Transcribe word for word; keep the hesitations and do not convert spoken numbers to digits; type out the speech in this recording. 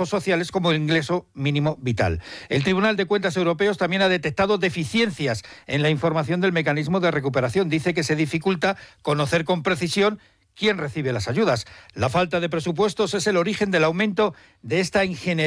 gastos sociales como el ingreso mínimo vital. El Tribunal de Cuentas Europeos también ha detectado deficiencias en la información del mecanismo de recuperación. Dice que se dificulta conocer con precisión quién recibe las ayudas. La falta de presupuestos es el origen del aumento de esta ingeniería